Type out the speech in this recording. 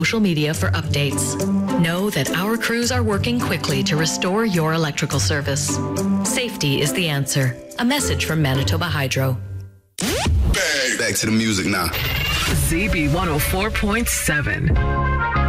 social media for updates. Know that our crews are working quickly to restore your electrical service. Safety is the answer. A message from Manitoba Hydro. Back to the music now. ZB 104.7.